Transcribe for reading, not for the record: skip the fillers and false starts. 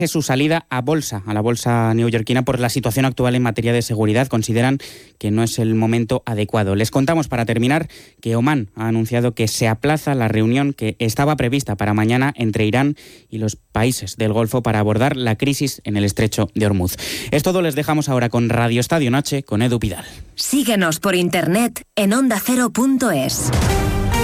su salida a la bolsa neoyorquina, por la situación actual en materia de seguridad. Consideran que no es el momento adecuado. Les contamos, para terminar, que Omán ha anunciado que se aplaza la reunión que estaba prevista para mañana entre Irán y los países del Golfo para abordar la crisis en el estrecho de Hormuz. Es todo, les dejamos ahora con Radio Estadio Noche con Edu Pidal. Síguenos por internet en ondacero.es.